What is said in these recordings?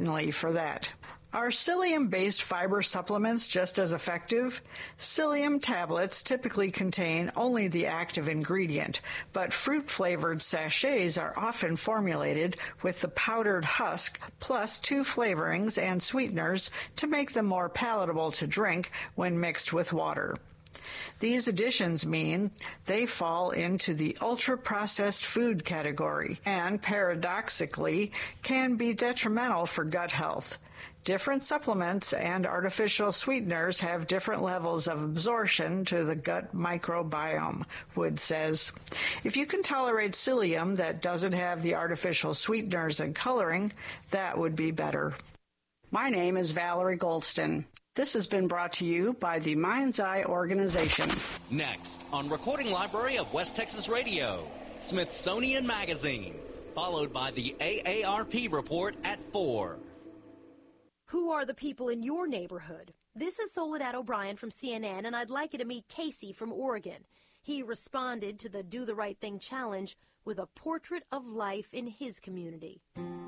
certainly for that. Are psyllium-based fiber supplements just as effective? Psyllium tablets typically contain only the active ingredient, but fruit-flavored sachets are often formulated with the powdered husk plus 2 flavorings and sweeteners to make them more palatable to drink when mixed with water. These additions mean they fall into the ultra-processed food category and, paradoxically, can be detrimental for gut health. Different supplements and artificial sweeteners have different levels of absorption to the gut microbiome, Wood says. If you can tolerate psyllium that doesn't have the artificial sweeteners and coloring, that would be better. My name is Valerie Goldston. This has been brought to you by the Mind's Eye Organization. Next, on Recording Library of West Texas Radio, Smithsonian Magazine, followed by the AARP Report at 4. Who are the people in your neighborhood? This is Soledad O'Brien from CNN, and I'd like you to meet Casey from Oregon. He responded to the Do the Right Thing challenge with a portrait of life in his community.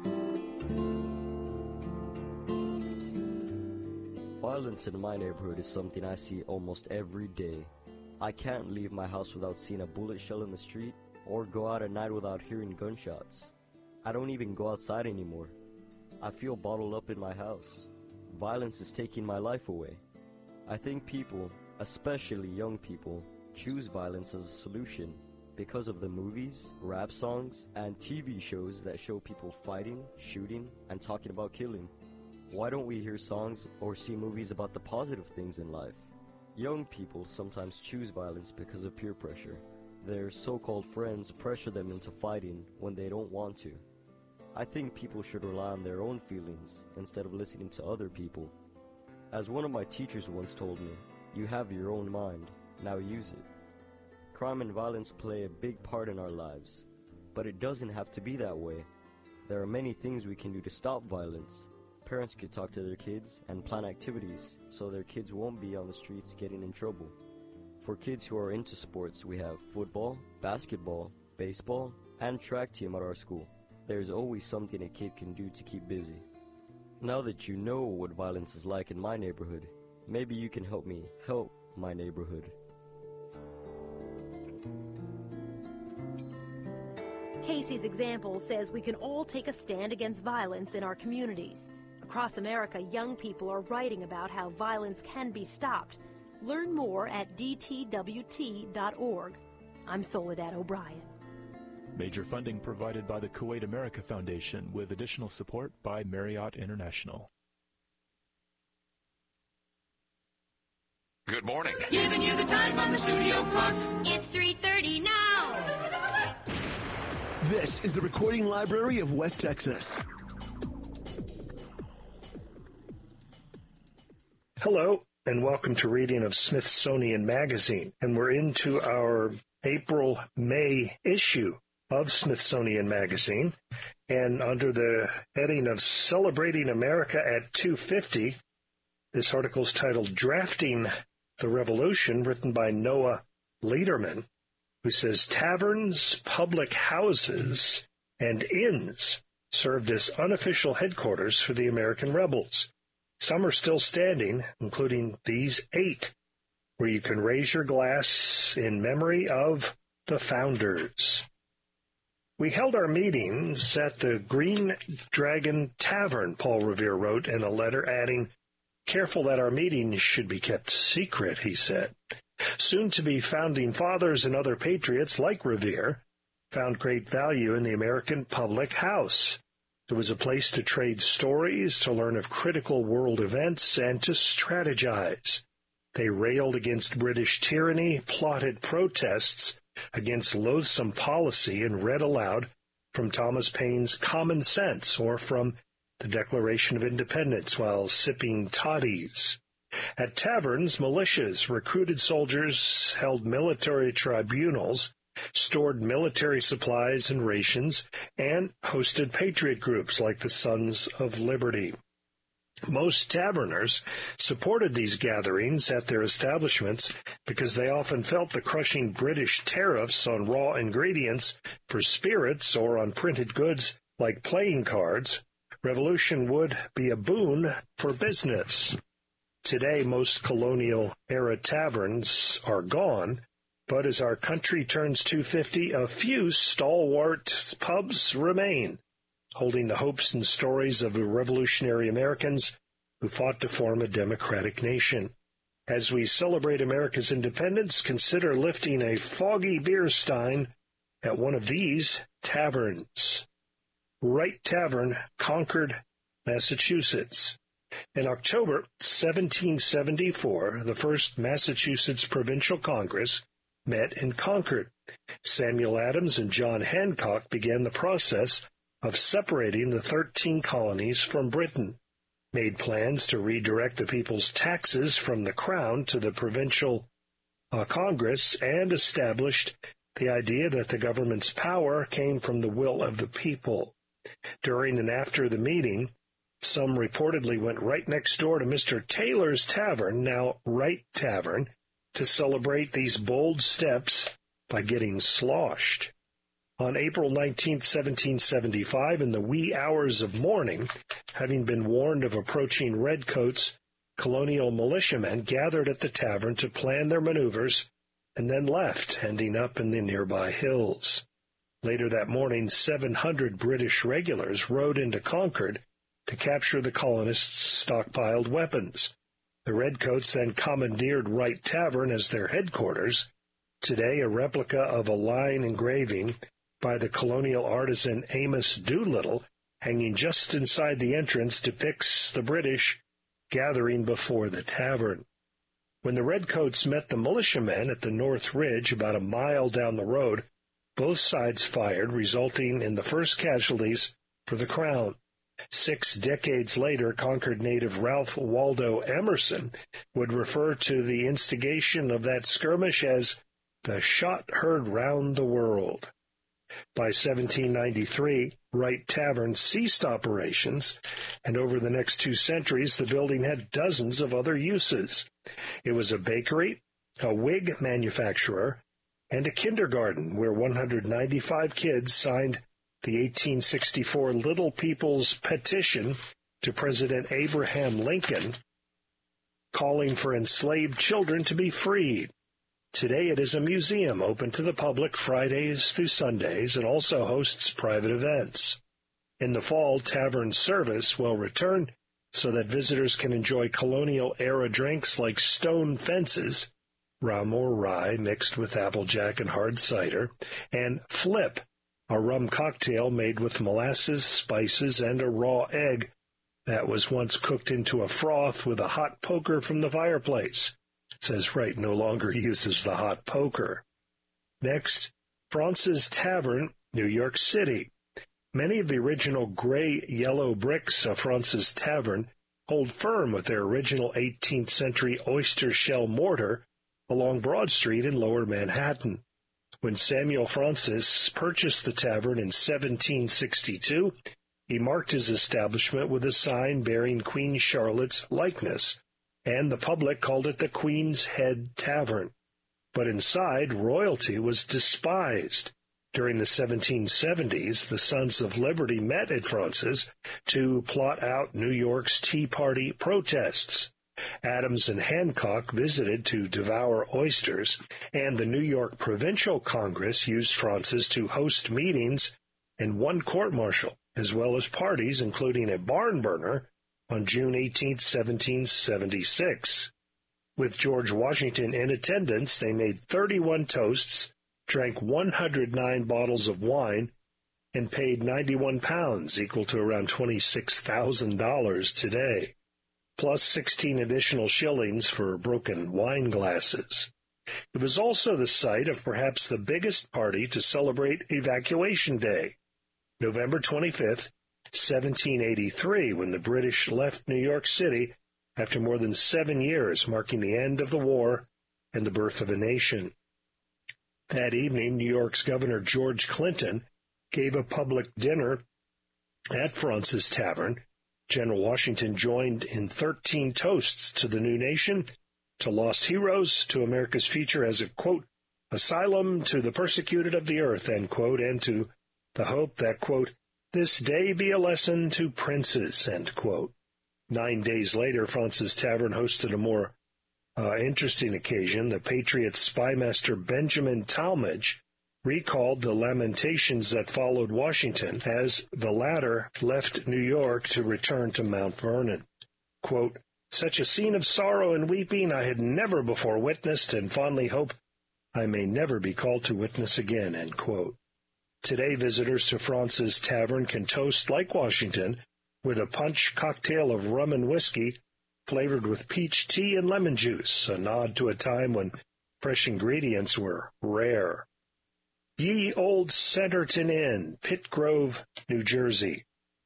Violence in my neighborhood is something I see almost every day. I can't leave my house without seeing a bullet shell in the street or go out at night without hearing gunshots. I don't even go outside anymore. I feel bottled up in my house. Violence is taking my life away. I think people, especially young people, choose violence as a solution because of the movies, rap songs, and TV shows that show people fighting, shooting, and talking about killing. Why don't we hear songs or see movies about the positive things in life? Young people sometimes choose violence because of peer pressure. Their so-called friends pressure them into fighting when they don't want to. I think people should rely on their own feelings instead of listening to other people. As one of my teachers once told me, you have your own mind, now use it. Crime and violence play a big part in our lives, but it doesn't have to be that way. There are many things we can do to stop violence. Parents could talk to their kids and plan activities so their kids won't be on the streets getting in trouble. For kids who are into sports, we have football, basketball, baseball, and track team at our school. There's always something a kid can do to keep busy. Now that you know what violence is like in my neighborhood, maybe you can help me help my neighborhood. Casey's example says we can all take a stand against violence in our communities. Across America, young people are writing about how violence can be stopped. Learn more at dtwt.org. I'm Soledad O'Brien. Major funding provided by the Kuwait America Foundation with additional support by Marriott International. Good morning. Giving you the time on the studio clock. It's 3:30 now. This is the Recording Library of West Texas. Hello, and welcome to reading of Smithsonian Magazine. And we're into our April-May issue of Smithsonian Magazine. And under the heading of Celebrating America at 250, this article is titled Drafting the Revolution, written by Noah Lederman, who says taverns, public houses, and inns served as unofficial headquarters for the American rebels. Some are still standing, including these 8, where you can raise your glass in memory of the founders. We held our meetings at the Green Dragon Tavern, Paul Revere wrote in a letter, adding, "Careful that our meetings should be kept secret," he said. Soon-to-be founding fathers and other patriots like Revere found great value in the American public house. It was a place to trade stories, to learn of critical world events, and to strategize. They railed against British tyranny, plotted protests against loathsome policy, and read aloud from Thomas Paine's Common Sense or from the Declaration of Independence while sipping toddies. At taverns, militias, recruited soldiers held military tribunals, stored military supplies and rations, and hosted patriot groups like the Sons of Liberty. Most taverners supported these gatherings at their establishments because they often felt the crushing British tariffs on raw ingredients for spirits or on printed goods like playing cards Revolution would be a boon for business. Today, most colonial-era taverns are gone, but as our country turns 250, a few stalwart pubs remain, holding the hopes and stories of the revolutionary Americans who fought to form a democratic nation. As we celebrate America's independence, consider lifting a foggy beer stein at one of these taverns. Wright Tavern, Concord, Massachusetts. In October 1774, the first Massachusetts Provincial Congress met in Concord. Samuel Adams and John Hancock began the process of separating the 13 colonies from Britain, made plans to redirect the people's taxes from the Crown to the Provincial Congress, and established the idea that the government's power came from the will of the people. During and after the meeting, some reportedly went right next door to Mr. Taylor's Tavern, now Wright Tavern, to celebrate these bold steps by getting sloshed. On April 19, 1775, in the wee hours of morning, having been warned of approaching redcoats, colonial militiamen gathered at the tavern to plan their maneuvers and then left, ending up in the nearby hills. Later that morning, 700 British regulars rode into Concord to capture the colonists' stockpiled weapons. The redcoats then commandeered Wright Tavern as their headquarters. Today, a replica of a line engraving by the colonial artisan Amos Doolittle, hanging just inside the entrance, depicts the British gathering before the tavern. When the redcoats met the militiamen at the North Ridge, about a mile down the road, both sides fired, resulting in the first casualties for the Crown. 6 decades later, Concord native Ralph Waldo Emerson would refer to the instigation of that skirmish as the shot heard round the world. By 1793, Wright Tavern ceased operations, and over the next 2 centuries, the building had dozens of other uses. It was a bakery, a wig manufacturer, and a kindergarten where 195 kids signed the 1864 Little People's Petition to President Abraham Lincoln, calling for enslaved children to be freed. Today it is a museum open to the public Fridays through Sundays and also hosts private events. In the fall, tavern service will return so that visitors can enjoy colonial-era drinks like stone fences, rum or rye mixed with applejack and hard cider, and flip, a rum cocktail made with molasses, spices, and a raw egg that was once cooked into a froth with a hot poker from the fireplace. It says Wright no longer uses the hot poker. Next, Fraunces Tavern, New York City. Many of the original gray-yellow bricks of Fraunces Tavern hold firm with their original 18th century oyster shell mortar along Broad Street in Lower Manhattan. When Samuel Fraunces purchased the tavern in 1762, he marked his establishment with a sign bearing Queen Charlotte's likeness, and the public called it the Queen's Head Tavern. But inside, royalty was despised. During the 1770s, the Sons of Liberty met at Fraunces to plot out New York's Tea Party protests. Adams and Hancock visited to devour oysters, and the New York Provincial Congress used Fraunces to host meetings and one court-martial, as well as parties, including a barn burner, on June 18, 1776. With George Washington in attendance, they made 31 toasts, drank 109 bottles of wine, and paid 91 pounds, equal to around $26,000 today, plus 16 additional shillings for broken wine glasses. It was also the site of perhaps the biggest party to celebrate Evacuation Day, November 25th, 1783, when the British left New York City after more than 7 years, marking the end of the war and the birth of a nation. That evening, New York's Governor George Clinton gave a public dinner at Fraunces Tavern. General Washington joined in 13 toasts to the new nation, to lost heroes, to America's future as a, quote, asylum to the persecuted of the earth, end quote, and to the hope that, quote, this day be a lesson to princes, end quote. 9 days later, France's Tavern hosted a more interesting occasion. The Patriot spymaster Benjamin Talmadge recalled the lamentations that followed Washington as the latter left New York to return to Mount Vernon. Quote, such a scene of sorrow and weeping I had never before witnessed, and fondly hope I may never be called to witness again, end quote. Today, visitors to France's Tavern can toast, like Washington, with a punch cocktail of rum and whiskey flavored with peach tea and lemon juice, a nod to a time when fresh ingredients were rare. Ye Old Centerton Inn, Pitt Grove, New Jersey.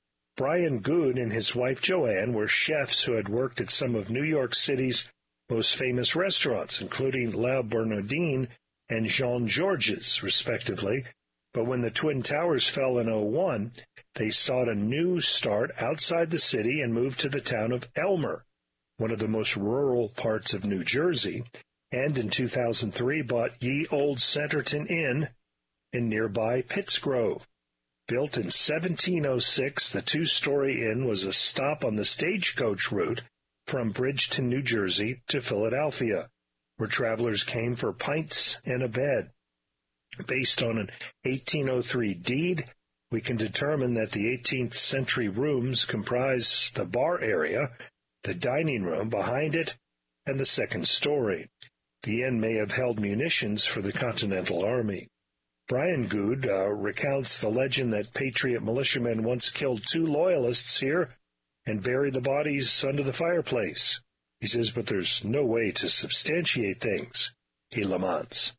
Brian Good and his wife Joanne were chefs who had worked at some of New York City's most famous restaurants, including La Bernardine and Jean Georges, respectively. But when the Twin Towers fell in 2001, they sought a new start outside the city and moved to the town of Elmer, one of the most rural parts of New Jersey, and in 2003 bought Ye Old Centerton Inn in nearby Pittsgrove. Built in 1706, the two-story inn was a stop on the stagecoach route from Bridgeton, New Jersey to Philadelphia, where travelers came for pints and a bed. Based on an 1803 deed, we can determine that the 18th century rooms comprise the bar area, the dining room behind it, and the second story. The inn may have held munitions for the Continental Army. Brian Good recounts the legend that Patriot militiamen once killed 2 loyalists here and buried the bodies under the fireplace. He says, but there's no way to substantiate things, he laments.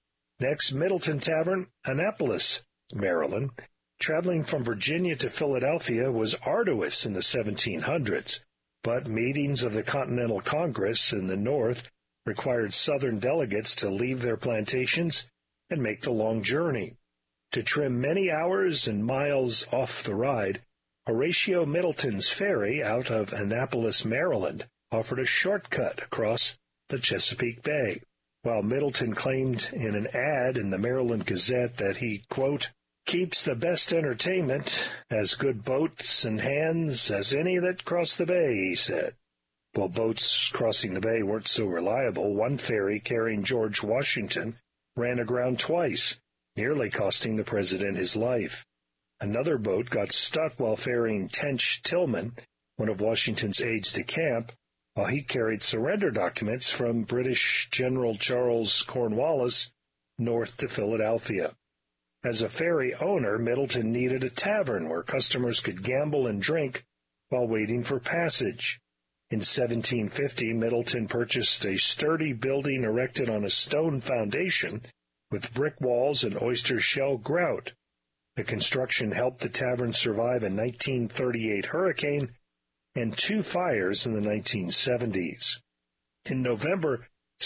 Next, Middleton Tavern, Annapolis, Maryland. Traveling from Virginia to Philadelphia was arduous in the 1700s, but meetings of the Continental Congress in the North required Southern delegates to leave their plantations and make the long journey. To trim many hours and miles off the ride, Horatio Middleton's ferry out of Annapolis, Maryland, offered a shortcut across the Chesapeake Bay. While Middleton claimed in an ad in the Maryland Gazette that he, quote, keeps the best entertainment, as good boats and hands as any that cross the bay, he said. Well, boats crossing the bay weren't so reliable. One ferry carrying George Washington ran aground twice, nearly costing the president his life. Another boat got stuck while ferrying Tench Tillman, one of Washington's aides-de-camp, while he carried surrender documents from British General Charles Cornwallis north to Philadelphia. As a ferry owner, Middleton needed a tavern where customers could gamble and drink while waiting for passage. In 1750, Middleton purchased a sturdy building erected on a stone foundation with brick walls and oyster shell grout. The construction helped the tavern survive a 1938 hurricane and 2 fires in the 1970s. In November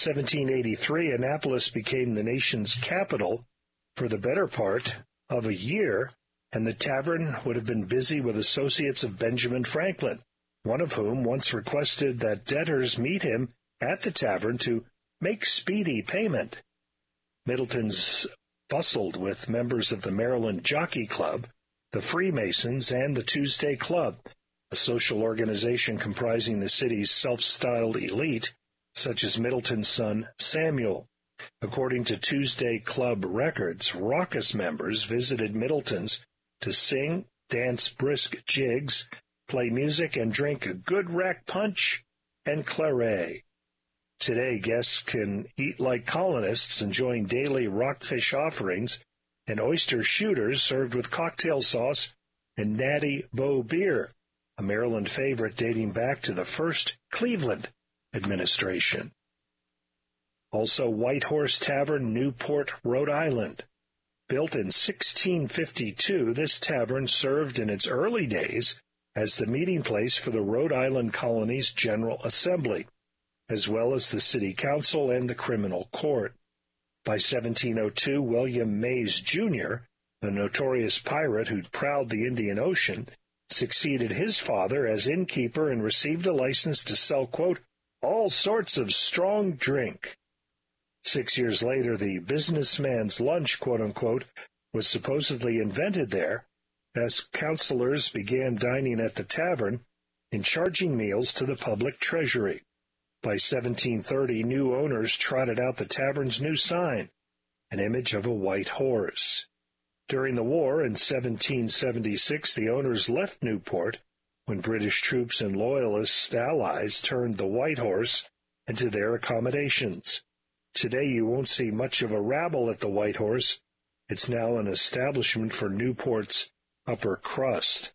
1783, Annapolis became the nation's capital for the better part of a year, and the tavern would have been busy with associates of Benjamin Franklin, one of whom once requested that debtors meet him at the tavern to make speedy payment. Middleton's bustled with members of the Maryland Jockey Club, the Freemasons, and the Tuesday Club, a social organization comprising the city's self-styled elite, such as Middleton's son Samuel. According to Tuesday Club records, raucous members visited Middleton's to sing, dance brisk jigs, play music, and drink a good rack punch and claret. Today, guests can eat like colonists, enjoying daily rockfish offerings and oyster shooters served with cocktail sauce and Natty Boh beer, a Maryland favorite dating back to the first Cleveland administration. Also, White Horse Tavern, Newport, Rhode Island. Built in 1652, this tavern served in its early days as the meeting place for the Rhode Island Colony's General Assembly, as well as the City Council and the Criminal Court. By 1702, William Mays, Jr., a notorious pirate who'd prowled the Indian Ocean, succeeded his father as innkeeper and received a license to sell, quote, all sorts of strong drink. 6 years later, the businessman's lunch, quote-unquote, was supposedly invented there, as councilors began dining at the tavern and charging meals to the public treasury. By 1730, new owners trotted out the tavern's new sign, an image of a white horse. During the war in 1776, the owners left Newport when British troops and Loyalist allies turned the White Horse into their accommodations. Today you won't see much of a rabble at the White Horse. It's now an establishment for Newport's upper crust.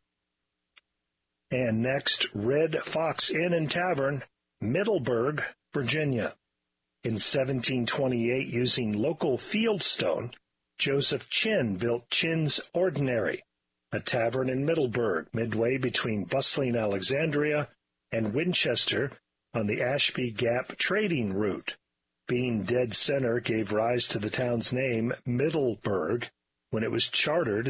And next, Red Fox Inn and Tavern, Middleburg, Virginia. In 1728, using local fieldstone, Joseph Chinn built Chinn's Ordinary, a tavern in Middleburg, midway between bustling Alexandria and Winchester on the Ashby Gap trading route. Being dead center gave rise to the town's name, Middleburg, when it was chartered in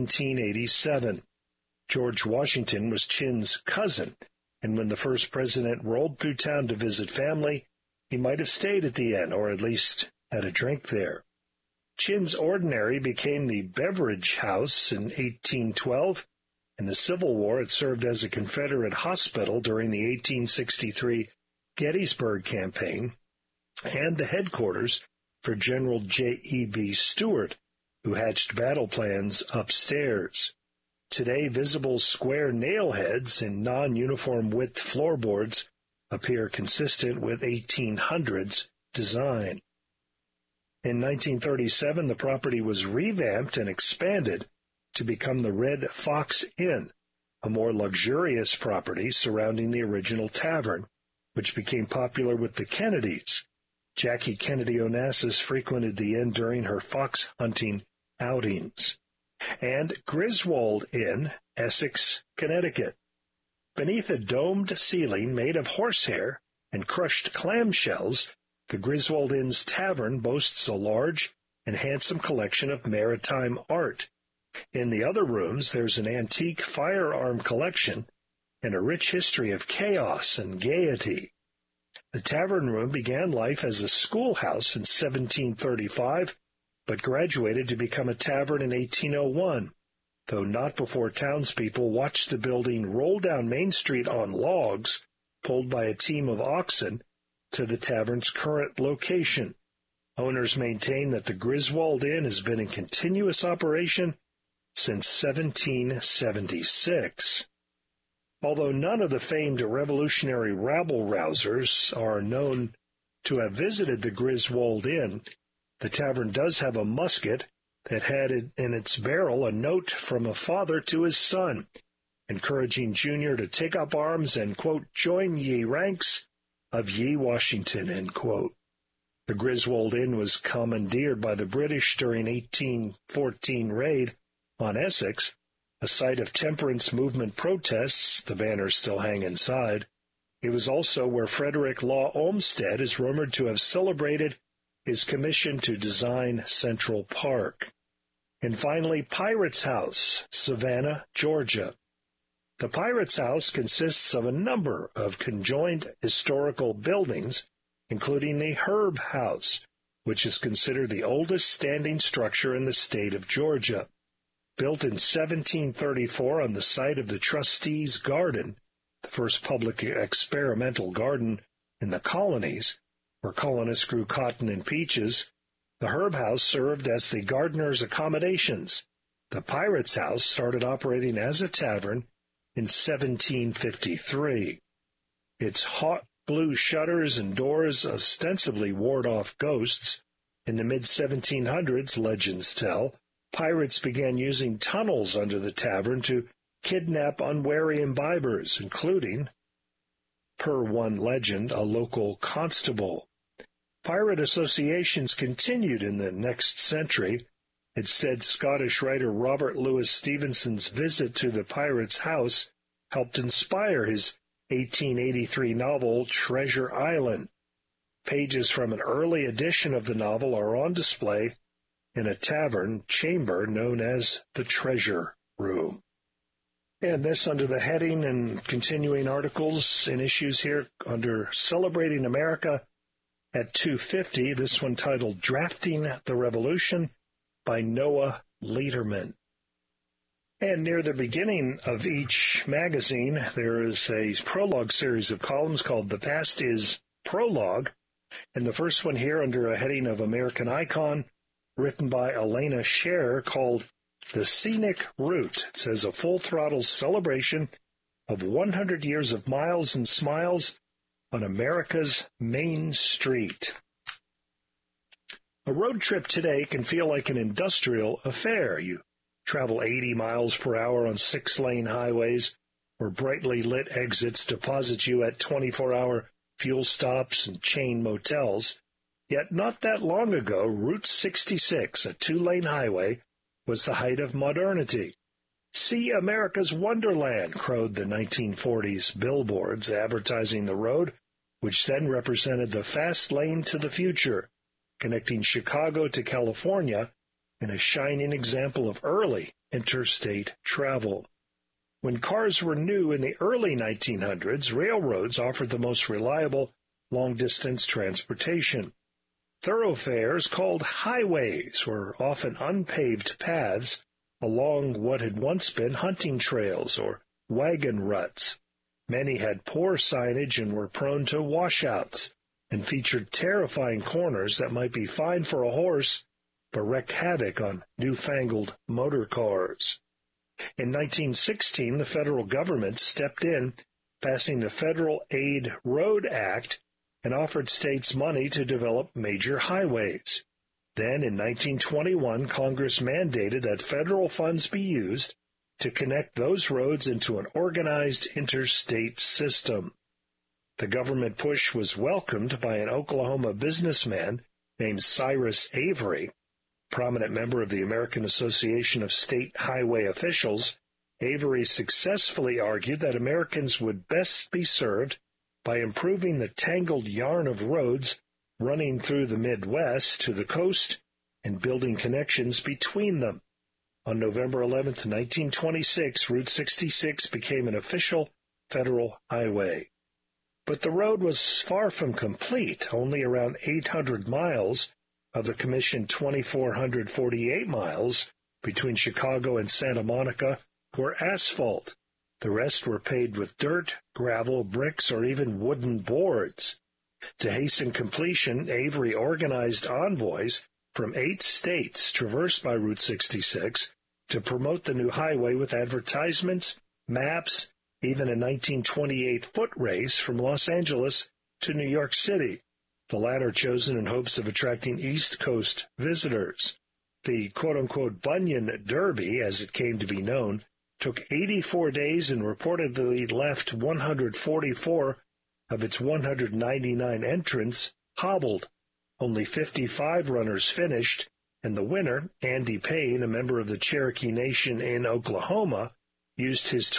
1787. George Washington was Chinn's cousin, and when the first president rolled through town to visit family, he might have stayed at the inn, or at least had a drink there. Chinn's Ordinary became the beverage house in 1812. In the Civil War, it served as a Confederate hospital during the 1863 Gettysburg Campaign, and the headquarters for General J.E.B. Stuart, who hatched battle plans upstairs. Today, visible square nail heads and non-uniform width floorboards appear consistent with 1800s design. In 1937, the property was revamped and expanded to become the Red Fox Inn, a more luxurious property surrounding the original tavern, which became popular with the Kennedys. Jackie Kennedy Onassis frequented the inn during her fox hunting outings. And Griswold Inn, Essex, Connecticut. Beneath a domed ceiling made of horsehair and crushed clamshells, the Griswold Inn's tavern boasts a large and handsome collection of maritime art. In the other rooms, there's an antique firearm collection and a rich history of chaos and gaiety. The tavern room began life as a schoolhouse in 1735, but graduated to become a tavern in 1801, though not before townspeople watched the building roll down Main Street on logs pulled by a team of oxen to the tavern's current location. Owners maintain that the Griswold Inn has been in continuous operation since 1776. Although none of the famed revolutionary rabble-rousers are known to have visited the Griswold Inn, the tavern does have a musket that had in its barrel a note from a father to his son, encouraging Junior to take up arms and, quote, join ye ranks of ye Washington, end quote. The Griswold Inn was commandeered by the British during 1814 raid on Essex, a site of temperance movement protests. The banners still hang inside. It was also where Frederick Law Olmsted is rumored to have celebrated his commission to design Central Park. And finally, Pirate's House, Savannah, Georgia. The Pirate's House consists of a number of conjoined historical buildings, including the Herb House, which is considered the oldest standing structure in the state of Georgia. Built in 1734 on the site of the Trustees' Garden, the first public experimental garden in the colonies, where colonists grew cotton and peaches, the Herb House served as the gardener's accommodations. The Pirate's House started operating as a tavern in 1753. Its hot blue shutters and doors ostensibly ward off ghosts. In the mid-1700s, legends tell, pirates began using tunnels under the tavern to kidnap unwary imbibers, including, per one legend, a local constable. Pirate associations continued in the next century. It's said Scottish writer Robert Louis Stevenson's visit to the Pirate's House helped inspire his 1883 novel Treasure Island. Pages from an early edition of the novel are on display in a tavern chamber known as the Treasure Room. And this under the heading and continuing articles and issues here under Celebrating America at 250, this one titled Drafting the Revolution by Noah Lederman. And near the beginning of each magazine, there is a prologue series of columns called The Past is Prologue. And the first one here under a heading of American Icon, written by Elena Scher, called The Scenic Route. It says a full-throttle celebration of 100 years of miles and smiles on America's Main Street. A road trip today can feel like an industrial affair. You travel 80 miles per hour on 6-lane highways where brightly lit exits deposit you at 24-hour fuel stops and chain motels. Yet not that long ago, Route 66, a 2-lane highway, was the height of modernity. "See America's Wonderland," crowed the 1940s billboards advertising the road, which then represented the fast lane to the future, connecting Chicago to California, and a shining example of early interstate travel. When cars were new in the early 1900s, railroads offered the most reliable long-distance transportation. Thoroughfares called highways were often unpaved paths along what had once been hunting trails or wagon ruts. Many had poor signage and were prone to washouts and featured terrifying corners that might be fine for a horse but wreaked havoc on newfangled motor cars. In 1916, the federal government stepped in, passing the Federal Aid Road Act, and offered states money to develop major highways. Then, in 1921, Congress mandated that federal funds be used to connect those roads into an organized interstate system. The government push was welcomed by an Oklahoma businessman named Cyrus Avery, prominent member of the American Association of State Highway Officials. Avery successfully argued that Americans would best be served by improving the tangled yarn of roads running through the Midwest to the coast and building connections between them. On November 11, 1926, Route 66 became an official federal highway. But the road was far from complete. Only around 800 miles of the commissioned 2,448 miles between Chicago and Santa Monica were asphalt. The rest were paved with dirt, gravel, bricks, or even wooden boards. To hasten completion, Avery organized envoys from 8 states traversed by Route 66 to promote the new highway with advertisements, maps, even a 1928 foot race from Los Angeles to New York City, the latter chosen in hopes of attracting East Coast visitors. The quote-unquote Bunyan Derby, as it came to be known, took 84 days and reportedly left 144 of its 199 entrants hobbled. Only 55 runners finished, and the winner, Andy Payne, a member of the Cherokee Nation in Oklahoma, used his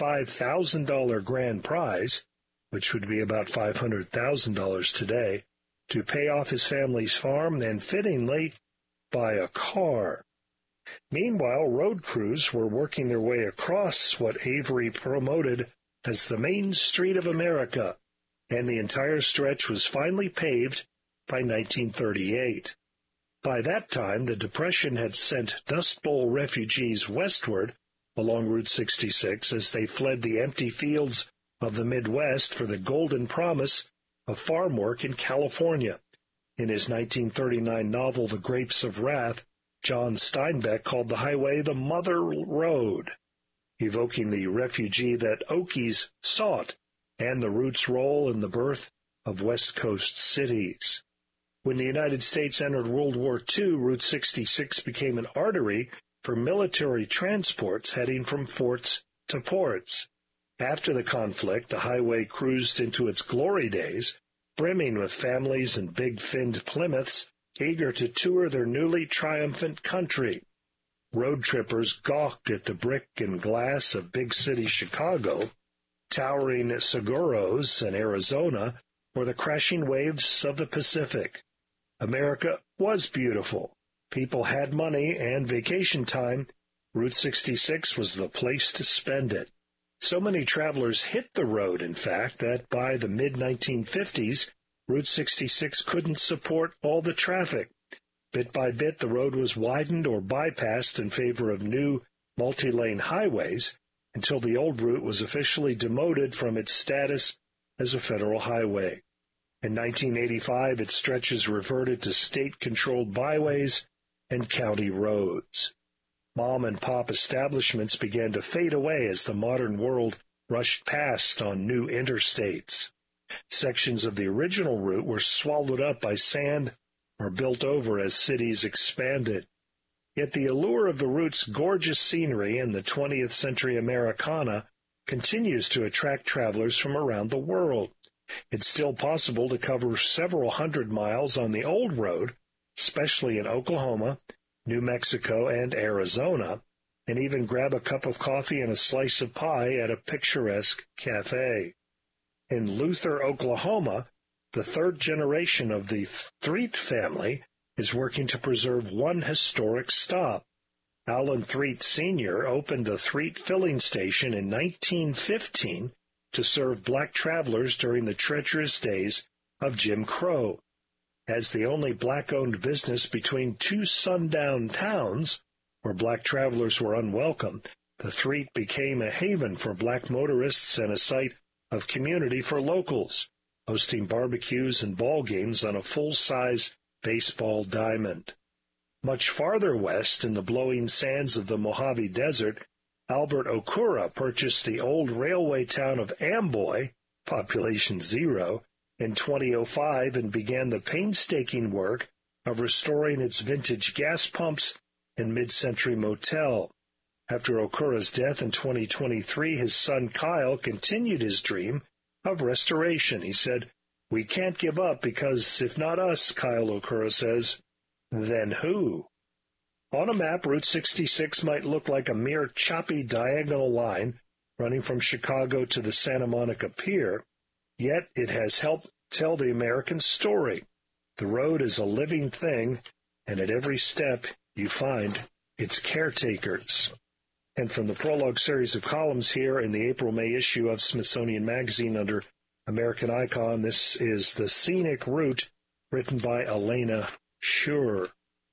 $25,000 grand prize, which would be about $500,000 today, to pay off his family's farm and, fittingly, buy a car. Meanwhile, road crews were working their way across what Avery promoted as the Main Street of America, and the entire stretch was finally paved by 1938. By that time, the Depression had sent Dust Bowl refugees westward along Route 66 as they fled the empty fields of the Midwest for the golden promise of farm work in California. In his 1939 novel, The Grapes of Wrath, John Steinbeck called the highway the Mother Road, evoking the refugee that Okies sought and the route's role in the birth of West Coast cities. When the United States entered World War II, Route 66 became an artery for military transports heading from forts to ports. After the conflict, the highway cruised into its glory days, brimming with families in big-finned Plymouths eager to tour their newly triumphant country. Road trippers gawked at the brick and glass of big city Chicago, towering Seguros in Arizona, or the crashing waves of the Pacific. America was beautiful. People had money and vacation time. Route 66 was the place to spend it. So many travelers hit the road, in fact, that by the mid-1950s, Route 66 couldn't support all the traffic. Bit by bit, the road was widened or bypassed in favor of new multi-lane highways until the old route was officially demoted from its status as a federal highway. In 1985, its stretches reverted to state-controlled byways and county roads. Mom-and-pop establishments began to fade away as the modern world rushed past on new interstates. Sections of the original route were swallowed up by sand or built over as cities expanded. Yet the allure of the route's gorgeous scenery and the 20th century Americana continues to attract travelers from around the world. It's still possible to cover several hundred miles on the old road, especially in Oklahoma, New Mexico, and Arizona, and even grab a cup of coffee and a slice of pie at a picturesque cafe. In Luther, Oklahoma, the third generation of the Threet family is working to preserve one historic stop. Alan Threet Sr. opened the Threet Filling Station in 1915 to serve black travelers during the treacherous days of Jim Crow. As the only black-owned business between two sundown towns where black travelers were unwelcome, the Threet became a haven for black motorists and a site of community for locals, hosting barbecues and ball games on a full-size baseball diamond. Much farther west, in the blowing sands of the Mojave Desert, Albert Okura purchased the old railway town of Amboy, population 0, in 2005 and began the painstaking work of restoring its vintage gas pumps and mid-century motel. After Okura's death in 2023, his son Kyle continued his dream of restoration. He said, "We can't give up because if not us," Kyle Okura says, then who? On a map, Route 66 might look like a mere choppy diagonal line running from Chicago to the Santa Monica Pier, yet it has helped tell the American story. The road is a living thing, and at every step you find its caretakers. And from the prologue series of columns here in the April-May issue of Smithsonian Magazine under American Icon, this is The Scenic Route, written by Elena Schur.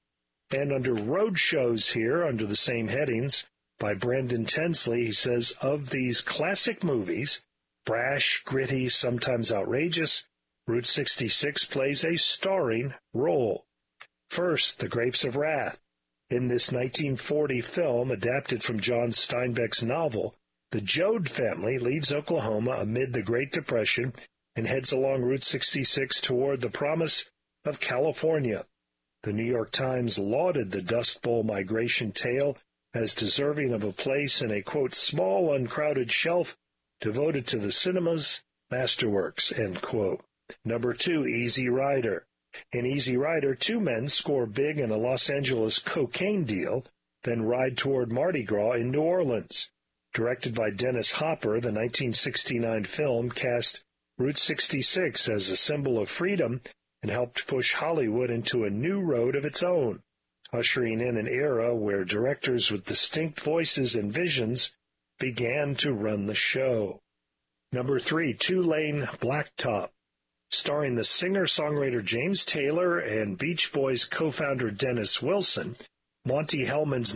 And under road shows here, under the same headings, by Brendan Tensley, he says, of these classic movies, brash, gritty, sometimes outrageous, Route 66 plays a starring role. First, The Grapes of Wrath. In this 1940 film, adapted from John Steinbeck's novel, the Joad family leaves Oklahoma amid the Great Depression and heads along Route 66 toward the promise of California. The New York Times lauded the Dust Bowl migration tale as deserving of a place in a, quote, small, uncrowded shelf devoted to the cinema's masterworks, end quote. Number 2, Easy Rider. In Easy Rider, two men score big in a Los Angeles cocaine deal, then ride toward Mardi Gras in New Orleans. Directed by Dennis Hopper, the 1969 film cast Route 66 as a symbol of freedom and helped push Hollywood into a new road of its own, ushering in an era where directors with distinct voices and visions began to run the show. Number 3, Two-Lane Blacktop. Starring the singer-songwriter James Taylor and Beach Boys co-founder Dennis Wilson, Monty Hellman's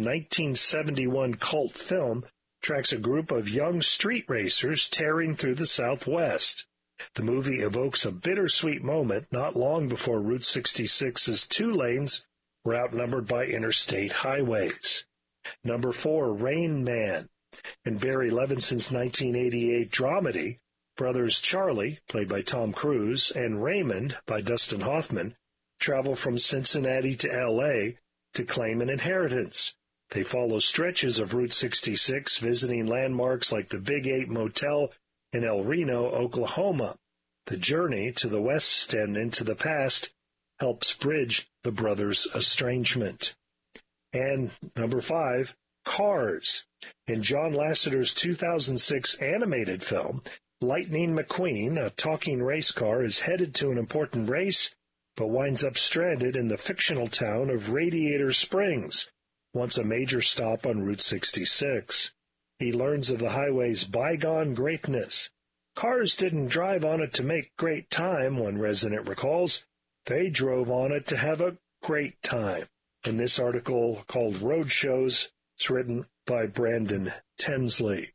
1971 cult film tracks a group of young street racers tearing through the Southwest. The movie evokes a bittersweet moment not long before Route 66's two lanes were outnumbered by interstate highways. Number 4, Rain Man. In Barry Levinson's 1988 dramedy, brothers Charlie, played by Tom Cruise, and Raymond, by Dustin Hoffman, travel from Cincinnati to L.A. to claim an inheritance. They follow stretches of Route 66, visiting landmarks like the Big 8 Motel in El Reno, Oklahoma. The journey to the west and into the past helps bridge the brothers' estrangement. And number 5, Cars. In John Lasseter's 2006 animated film, Lightning McQueen, a talking race car, is headed to an important race, but winds up stranded in the fictional town of Radiator Springs, once a major stop on Route 66. He learns of the highway's bygone greatness. Cars didn't drive on it to make great time, one resident recalls. They drove on it to have a great time. In this article called Road Shows, It's written by Brandon Tensley.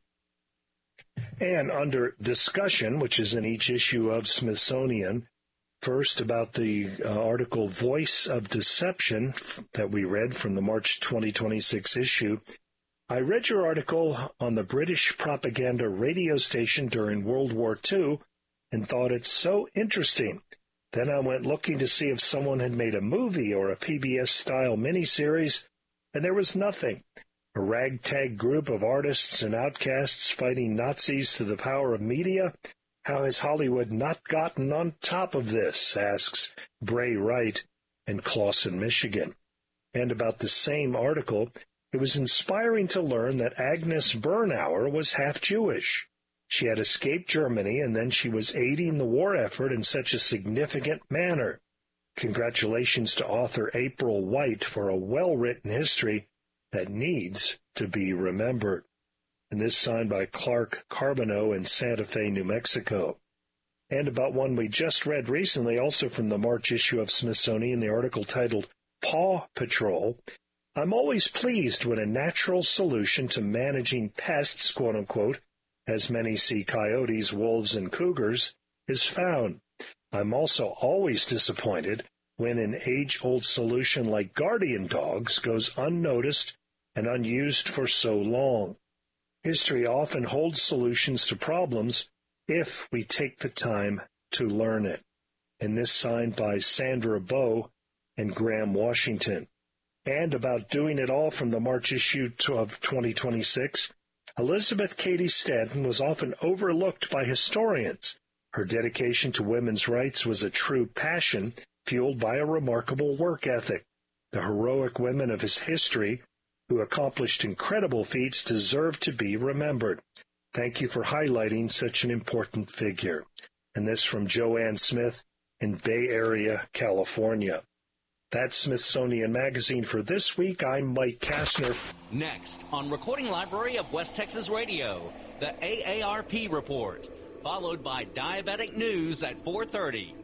And under discussion, which is in each issue of Smithsonian, first about the article Voice of Deception that we read from the March 2026 issue. I read your article on the British propaganda radio station during World War II and thought it so interesting. Then I went looking to see if someone had made a movie or a PBS-style miniseries, and there was nothing. A ragtag group of artists and outcasts fighting Nazis through the power of media? How has Hollywood not gotten on top of this, asks Bray Wright in Clawson, Michigan. And about the same article, it was inspiring to learn that Agnes Bernauer was half Jewish. She had escaped Germany, and then she was aiding the war effort in such a significant manner. Congratulations to author April White for a well-written history that needs to be remembered. And this signed by Clark Carbonneau in Santa Fe, New Mexico. And about one we just read recently, also from the March issue of Smithsonian, the article titled Paw Patrol. I'm always pleased when a natural solution to managing pests, quote-unquote, as many see coyotes, wolves, and cougars, is found. I'm also always disappointed when an age-old solution like guardian dogs goes unnoticed and unused for so long. History often holds solutions to problems if we take the time to learn it. And this signed by Sandra Bowe and Graham Washington. And about doing it all from the March issue of 2026, Elizabeth Cady Stanton was often overlooked by historians. Her dedication to women's rights was a true passion, fueled by a remarkable work ethic. The heroic women of his history who accomplished incredible feats deserve to be remembered. Thank you for highlighting such an important figure. And this from Joanne Smith in Bay Area, California. That's Smithsonian Magazine for this week. I'm Mike Kastner. Next on Recording Library of West Texas Radio, the AARP Report, followed by Diabetic News at 4:30.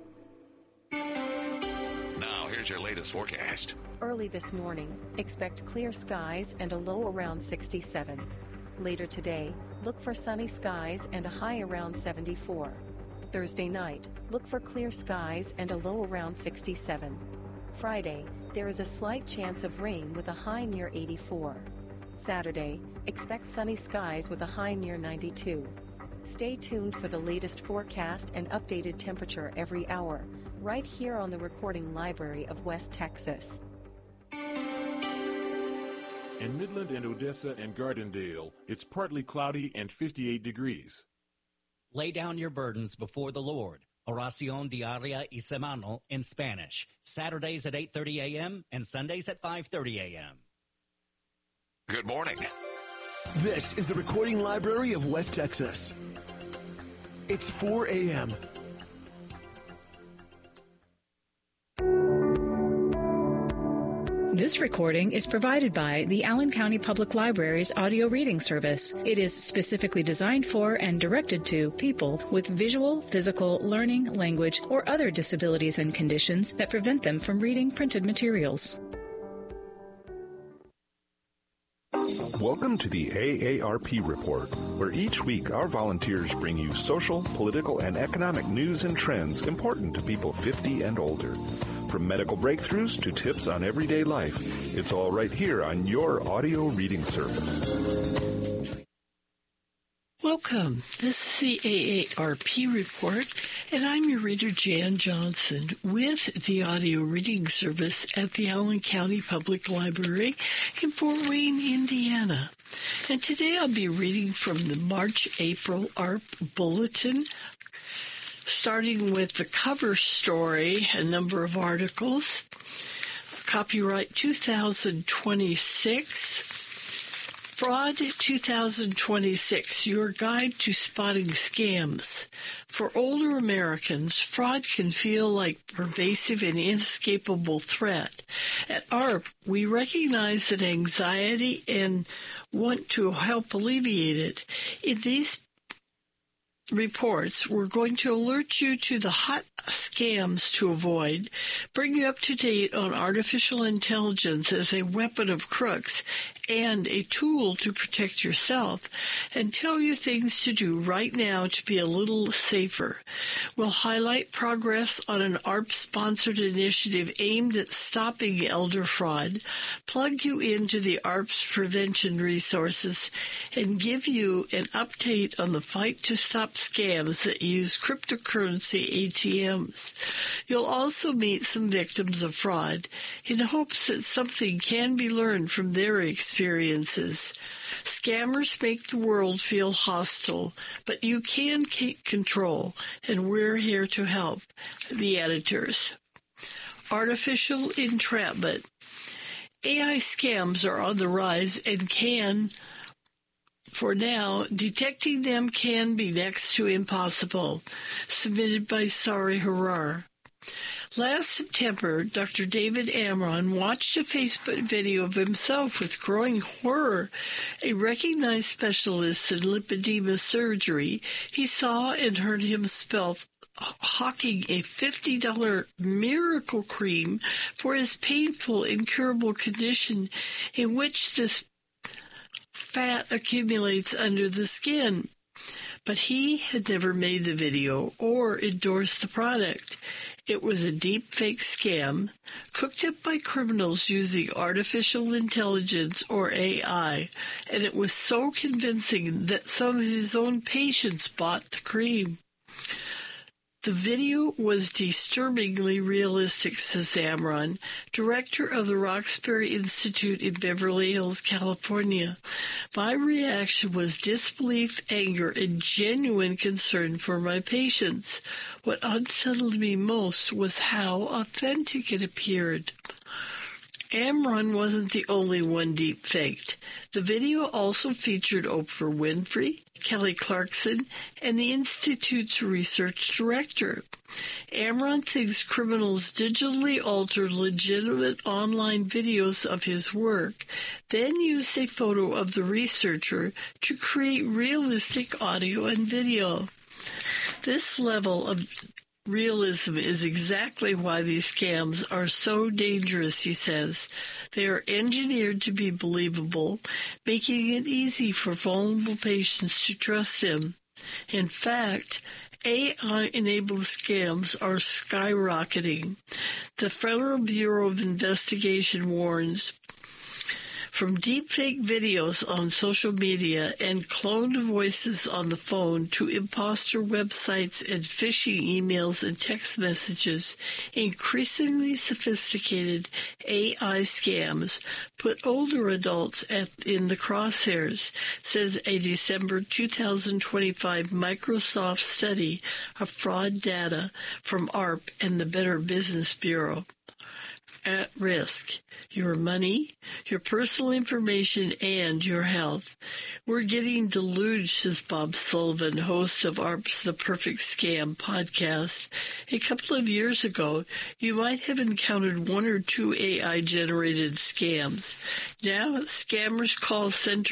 Now, here's your latest forecast. Early this morning, expect clear skies and a low around 67. Later today, look for sunny skies and a high around 74. Thursday night, look for clear skies and a low around 67. Friday, there is a slight chance of rain with a high near 84. Saturday, expect sunny skies with a high near 92. Stay tuned for the latest forecast and updated temperature every hour, right here on the Recording Library of West Texas. In Midland and Odessa and Gardendale, it's partly cloudy and 58 degrees. Lay down your burdens before the Lord. Oración Diaria y Semana in Spanish. Saturdays at 8:30 a.m. and Sundays at 5:30 a.m. Good morning. This is the Recording Library of West Texas. It's 4 a.m. This recording is provided by the Allen County Public Library's audio reading service. It is specifically designed for and directed to people with visual, physical, learning, language, or other disabilities and conditions that prevent them from reading printed materials. Welcome to the AARP Report, where each week our volunteers bring you social, political, and economic news and trends important to people 50 and older. From medical breakthroughs to tips on everyday life, it's all right here on your audio reading service. Welcome. This is the AARP Report, and I'm your reader, Jan Johnson, with the audio reading service at the Allen County Public Library in Fort Wayne, Indiana. And today I'll be reading from the March-April ARP Bulletin, starting with the cover story, a number of articles. Copyright 2026. Fraud 2026, your guide to spotting scams. For older Americans, fraud can feel like a pervasive and inescapable threat. At ARP, we recognize that anxiety and want to help alleviate it. reports, we're going to alert you to the hot scams to avoid, bring you up to date on artificial intelligence as a weapon of crooks and a tool to protect yourself, and tell you things to do right now to be a little safer. We'll highlight progress on an ARP-sponsored initiative aimed at stopping elder fraud, plug you into the ARP's prevention resources, and give you an update on the fight to stop scams that use cryptocurrency ATMs. You'll also meet some victims of fraud in hopes that something can be learned from their experiences. Scammers make the world feel hostile, but you can take control, and we're here to help. The editors. Artificial entrapment. AI scams are on the rise and for now, detecting them can be next to impossible. Submitted by Sari Harar. Last September, Dr. David Amron watched a Facebook video of himself with growing horror. A recognized specialist in lipedema surgery, he saw and heard him hawking a $50 miracle cream for his painful, incurable condition in which this fat accumulates under the skin. But he had never made the video or endorsed the product. It was a deep fake scam cooked up by criminals using artificial intelligence or AI, and it was so convincing that some of his own patients bought the cream. The video was disturbingly realistic, says Amron, director of the Roxbury Institute in Beverly Hills, California. My reaction was disbelief, anger, and genuine concern for my patients. What unsettled me most was how authentic it appeared. Amron wasn't the only one deep-faked. The video also featured Oprah Winfrey, Kelly Clarkson, and the Institute's research director. Amron thinks criminals digitally altered legitimate online videos of his work, then used a photo of the researcher to create realistic audio and video. This level of realism is exactly why these scams are so dangerous, he says. They are engineered to be believable, making it easy for vulnerable patients to trust them. In fact, AI-enabled scams are skyrocketing. The Federal Bureau of Investigation warns from deepfake videos on social media and cloned voices on the phone to imposter websites and phishing emails and text messages, increasingly sophisticated AI scams put older adults in the crosshairs, says a December 2025 Microsoft study of fraud data from ARP and the Better Business Bureau. At risk. Your money, your personal information, and your health. We're getting deluged, says Bob Sullivan, host of ARP's The Perfect Scam podcast. A couple of years ago, you might have encountered one or two AI-generated scams. Now, scammer call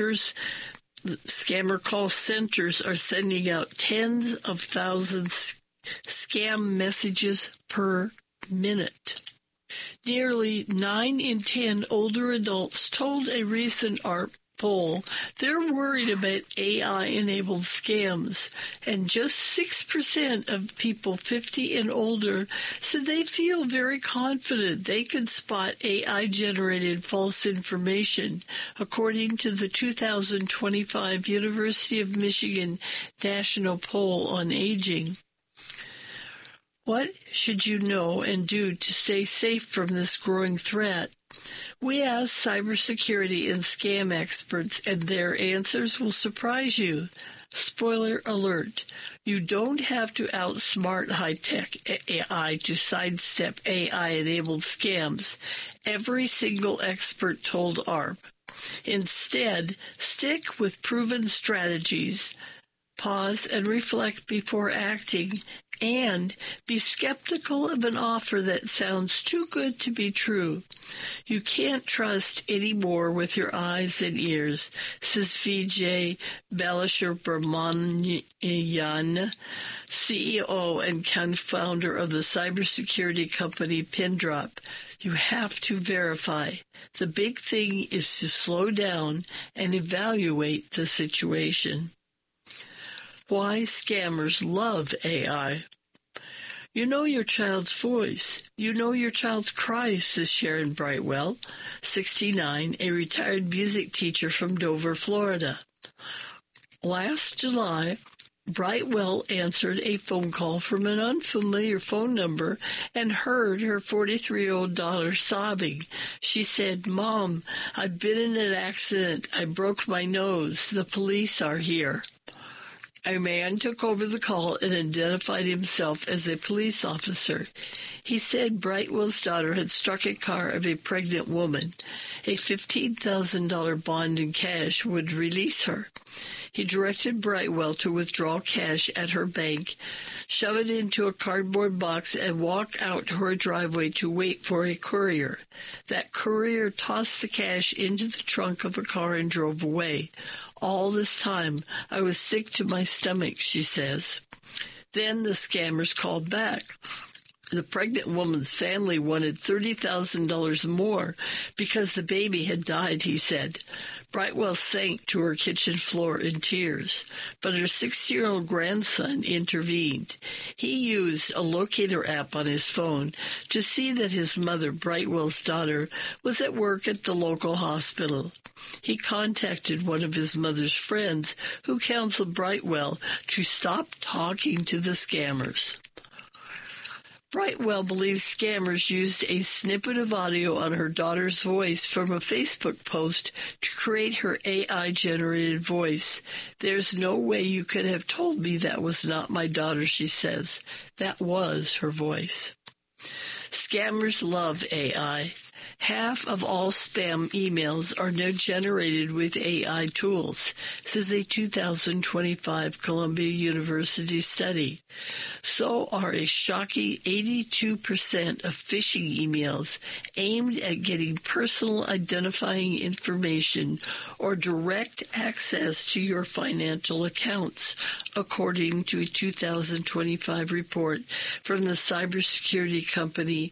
centers are sending out tens of thousands scam messages per minute. Nearly 9 in 10 older adults told a recent ARP poll they're worried about AI-enabled scams, and just 6% of people 50 and older said they feel very confident they could spot AI-generated false information, according to the 2025 University of Michigan National Poll on Aging. What should you know and do to stay safe from this growing threat? We asked cybersecurity and scam experts, and their answers will surprise you. Spoiler alert, you don't have to outsmart high-tech AI to sidestep AI-enabled scams, every single expert told ARP. Instead, stick with proven strategies. Pause and reflect before acting, and be skeptical of an offer that sounds too good to be true. You can't trust any more with your eyes and ears, says Vijay Balasubrahmanian, CEO and co-founder of the cybersecurity company Pindrop. You have to verify. The big thing is to slow down and evaluate the situation. Why scammers love AI. You know your child's voice. You know your child's cries, says Sharon Brightwell, 69, a retired music teacher from Dover, Florida. Last July, Brightwell answered a phone call from an unfamiliar phone number and heard her 43-year-old daughter sobbing. She said, "Mom, I've been in an accident. I broke my nose. The police are here." A man took over the call and identified himself as a police officer. He said Brightwell's daughter had struck a car of a pregnant woman. A $15,000 bond in cash would release her. He directed Brightwell to withdraw cash at her bank, shove it into a cardboard box, and walk out to her driveway to wait for a courier. That courier tossed the cash into the trunk of a car and drove away. All this time, I was sick to my stomach, she says. Then the scammers called back. The pregnant woman's family wanted $30,000 more because the baby had died, he said. Brightwell sank to her kitchen floor in tears, but her 6-year-old grandson intervened. He used a locator app on his phone to see that his mother, Brightwell's daughter, was at work at the local hospital. He contacted one of his mother's friends who counseled Brightwell to stop talking to the scammers. Brightwell believes scammers used a snippet of audio on her daughter's voice from a Facebook post to create her AI-generated voice. "There's no way you could have told me that was not my daughter," she says. That was her voice. Scammers love AI. Half of all spam emails are now generated with AI tools, says a 2025 Columbia University study. So are a shocking 82% of phishing emails aimed at getting personal identifying information or direct access to your financial accounts, according to a 2025 report from the cybersecurity company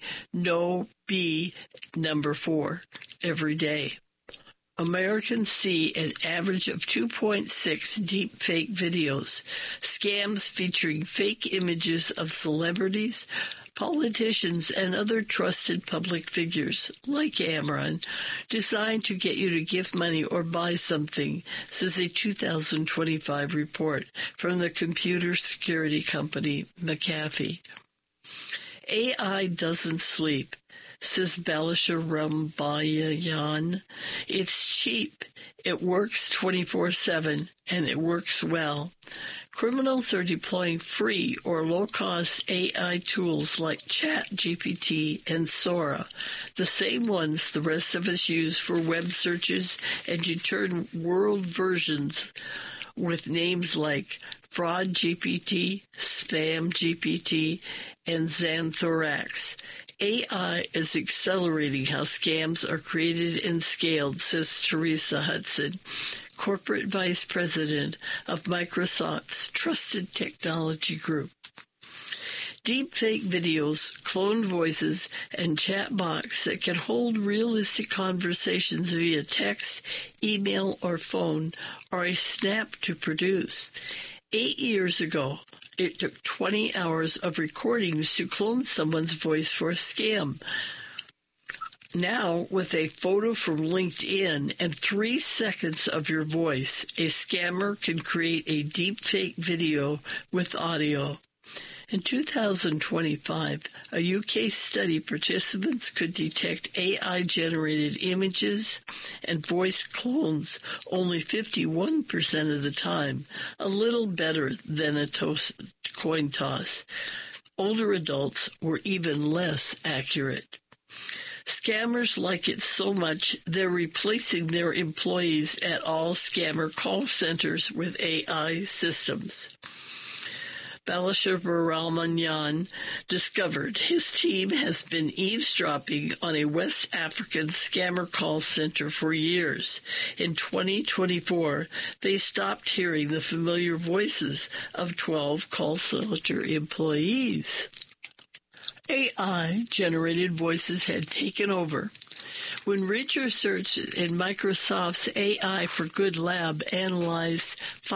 KnowBe4 every day. Americans see an average of 2.6 deepfake videos, scams featuring fake images of celebrities, politicians, and other trusted public figures, like Amron, designed to get you to give money or buy something, says a 2025 report from the computer security company McAfee. AI doesn't sleep, says Balasubrahmanian. It's cheap. It works 24/7, and it works well. Criminals are deploying free or low-cost AI tools like ChatGPT and Sora, the same ones the rest of us use for web searches and to turn world versions with names like Fraud GPT, Spam GPT, and Xanthorax. AI is accelerating how scams are created and scaled, says Teresa Hudson, Corporate Vice President of Microsoft's Trusted Technology Group. Deepfake videos, cloned voices, and chatbots that can hold realistic conversations via text, email, or phone are a snap to produce. 8 years ago, it took 20 hours of recordings to clone someone's voice for a scam. Now, with a photo from LinkedIn and 3 seconds of your voice, a scammer can create a deepfake video with audio. In 2025, a UK study, participants could detect AI-generated images and voice clones only 51% of the time, a little better than a coin toss. Older adults were even less accurate. Scammers like it so much, they're replacing their employees at all scammer call centers with AI systems. Balasharamanyan discovered his team has been eavesdropping on a West African scammer call center for years. In 2024, they stopped hearing the familiar voices of 12 call center employees. AI-generated voices had taken over. When researchers in Microsoft's AI for Good lab analyzed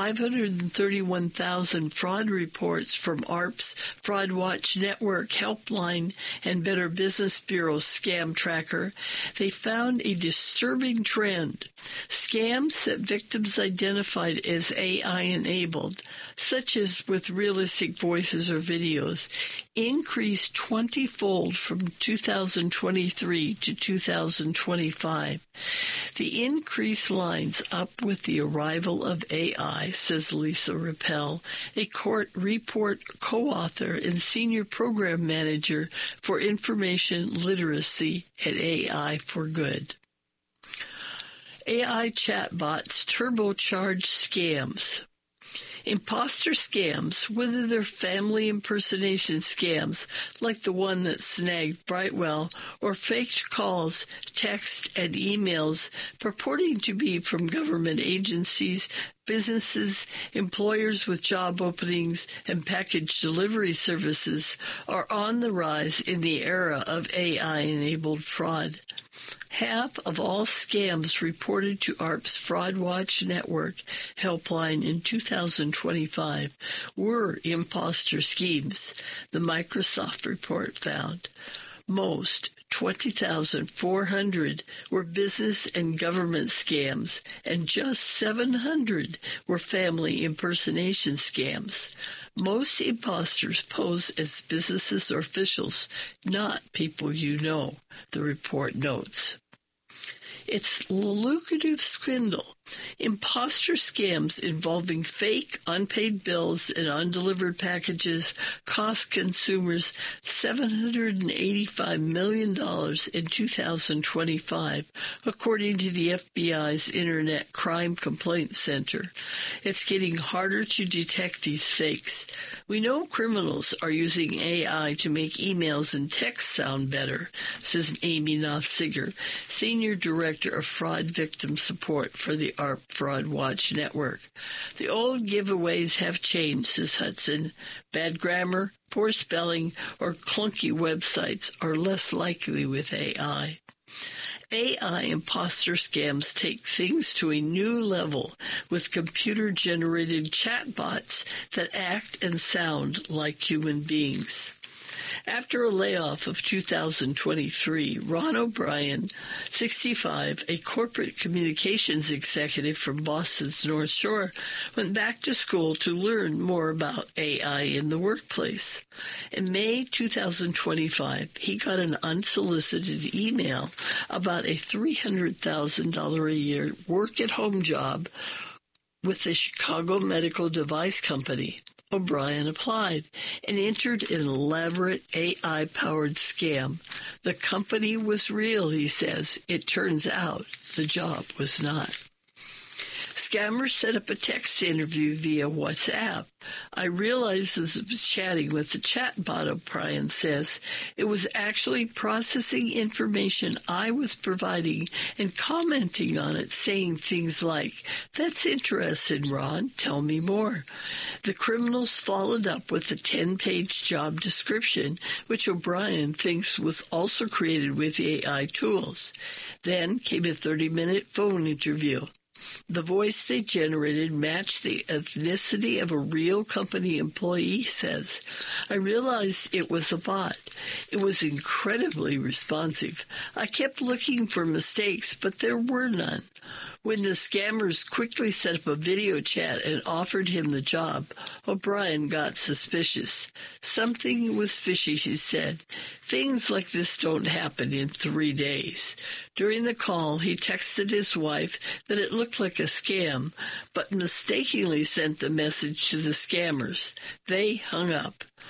531,000 fraud reports from ARP's Fraud Watch Network Helpline and Better Business Bureau's Scam Tracker, they found a disturbing trend. Scams that victims identified as AI-enabled, such as with realistic voices or videos, increased 20-fold from 2023 to 2025. The increase lines up with the arrival of AI, says Lisa Rappel, a court report co-author and senior program manager for information literacy at AI for Good. AI chatbots turbocharge scams. Imposter scams, whether they're family impersonation scams like the one that snagged Brightwell, or faked calls, texts, and emails purporting to be from government agencies, businesses, employers with job openings, and package delivery services, are on the rise in the era of AI-enabled fraud. Half of all scams reported to ARP's Fraud Watch Network helpline in 2025 were imposter schemes, the Microsoft report found. Most, 20,400, were business and government scams, and just 700 were family impersonation scams. Most imposters pose as businesses or officials, not people you know, the report notes. It's a lucrative swindle. Imposter scams involving fake unpaid bills and undelivered packages cost consumers $785 million in 2025, according to the FBI's Internet Crime Complaint Center. It's getting harder to detect these fakes. We know criminals are using AI to make emails and texts sound better, says Amy Knopfsiger, Senior Director of Fraud Victim Support for the ARP Fraud Watch Network. The old giveaways have changed, says Hudson. Bad grammar, poor spelling, or clunky websites are less likely with AI. AI imposter scams take things to a new level with computer-generated chatbots that act and sound like human beings. After a layoff of 2023, Ron O'Brien, 65, a corporate communications executive from Boston's North Shore, went back to school to learn more about AI in the workplace. In May 2025, he got an unsolicited email about a $300,000 a year work-at-home job with the Chicago Medical Device Company. O'Brien applied and entered an elaborate AI-powered scam. The company was real, he says. It turns out the job was not. Scammers set up a text interview via WhatsApp. I realized as I was chatting with the chatbot, O'Brien says, it was actually processing information I was providing and commenting on it, saying things like, "That's interesting, Ron. Tell me more." The criminals followed up with a 10-page job description, which O'Brien thinks was also created with AI tools. Then came a 30-minute phone interview. The voice they generated matched the ethnicity of a real company employee, he says. I realized it was a bot. It was incredibly responsive. I kept looking for mistakes, but there were none. When the scammers quickly set up a video chat and offered him the job, O'Brien got suspicious. Something was fishy, he said. Things like this don't happen in 3 days. During the call, he texted his wife that it looked like a scam, but mistakenly sent the message to the scammers. They hung up.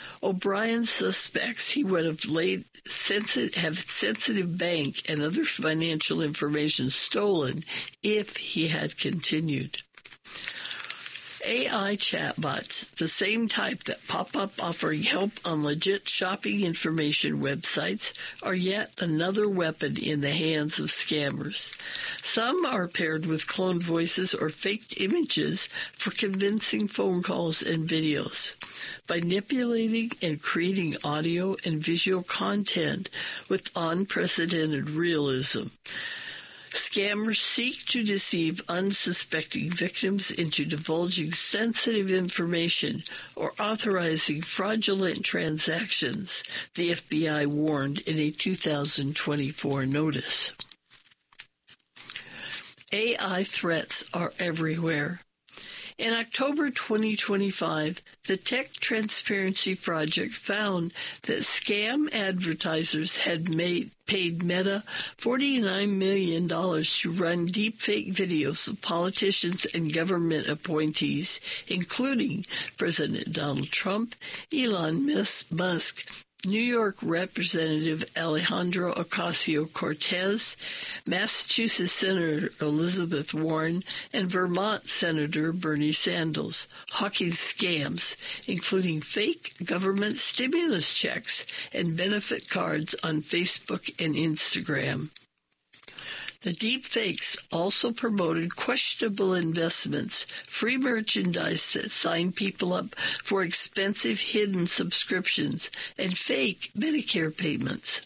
O'Brien suspects he would have sensitive bank and other financial information stolen if he had continued. AI chatbots, the same type that pop up offering help on legit shopping information websites, are yet another weapon in the hands of scammers. Some are paired with cloned voices or faked images for convincing phone calls and videos. By manipulating and creating audio and visual content with unprecedented realism, scammers seek to deceive unsuspecting victims into divulging sensitive information or authorizing fraudulent transactions, the FBI warned in a 2024 notice. AI threats are everywhere. In October 2025, the Tech Transparency Project found that scam advertisers had paid Meta $49 million to run deepfake videos of politicians and government appointees, including President Donald Trump, Elon Musk, New York Representative Alejandro Ocasio-Cortez, Massachusetts Senator Elizabeth Warren, and Vermont Senator Bernie Sanders, hawking scams, including fake government stimulus checks and benefit cards on Facebook and Instagram. The deepfakes also promoted questionable investments, free merchandise that signed people up for expensive hidden subscriptions, and fake Medicare payments.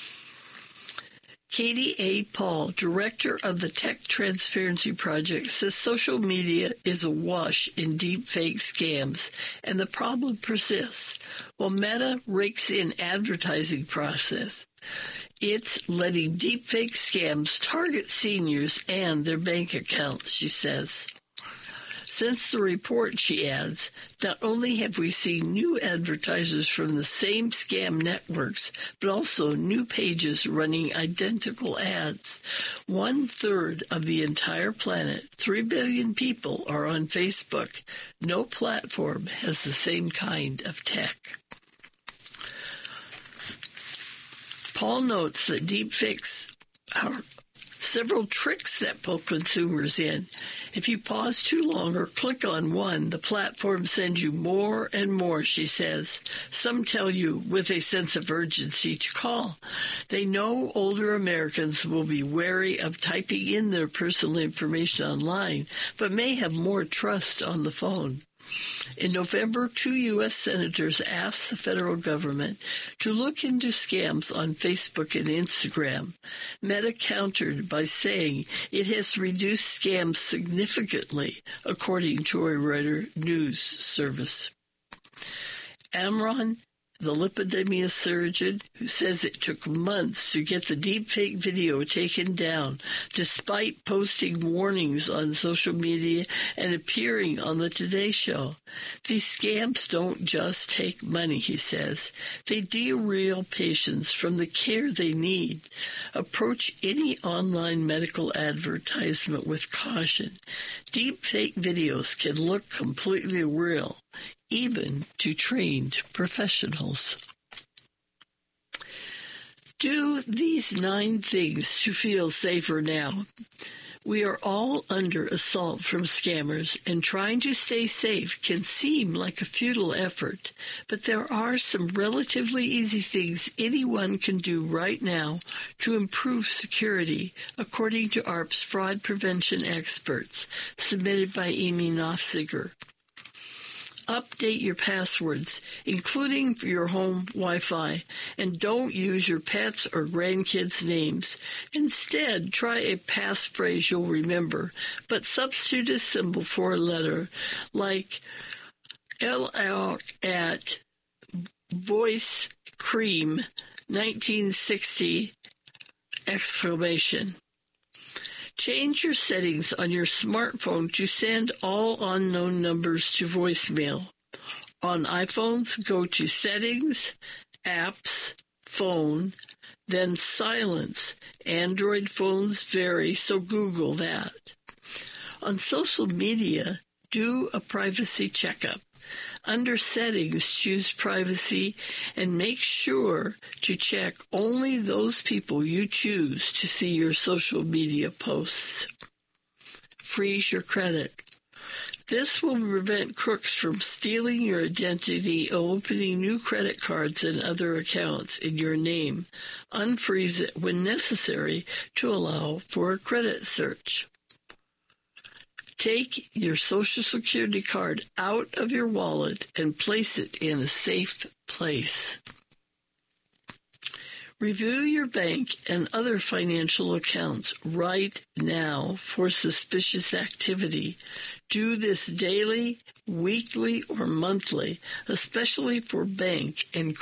Katie A. Paul, director of the Tech Transparency Project, says social media is awash in deepfake scams, and the problem persists. While Meta rakes in advertising process, it's letting deepfake scams target seniors and their bank accounts, she says. Since the report, she adds, not only have we seen new advertisers from the same scam networks, but also new pages running identical ads. 1/3 of the entire planet, 3 billion people, are on Facebook. No platform has the same kind of tech. Paul notes that deepfakes are several tricks that pull consumers in. If you pause too long or click on one, the platform sends you more and more, she says. Some tell you with a sense of urgency to call. They know older Americans will be wary of typing in their personal information online, but may have more trust on the phone. In November, 2 U.S. senators asked the federal government to look into scams on Facebook and Instagram. Meta countered by saying it has reduced scams significantly, according to a Reuters news service. Amron, the lipidemia surgeon, who says it took months to get the deepfake video taken down, despite posting warnings on social media and appearing on the Today Show. These scams don't just take money, he says. They derail patients from the care they need. Approach any online medical advertisement with caution. Deepfake videos can look completely real, even to trained professionals. Do these 9 things to feel safer now. We are all under assault from scammers, and trying to stay safe can seem like a futile effort, but there are some relatively easy things anyone can do right now to improve security, according to AARP's fraud prevention experts, submitted by Amy Nofziger. Update your passwords, including for your home Wi-Fi, and don't use your pets' or grandkids' names. Instead, try a passphrase you'll remember, but substitute a symbol for a letter, like LL at Voice Cream 1960 exclamation. Change your settings on your smartphone to send all unknown numbers to voicemail. On iPhones, go to Settings, Apps, Phone, then Silence. Android phones vary, so Google that. On social media, do a privacy checkup. Under Settings, choose Privacy and make sure to check only those people you choose to see your social media posts. Freeze your credit. This will prevent crooks from stealing your identity and opening new credit cards and other accounts in your name. Unfreeze it when necessary to allow for a credit search. Take your Social Security card out of your wallet and place it in a safe place. Review your bank and other financial accounts right now for suspicious activity. Do this daily, weekly, or monthly, especially for bank and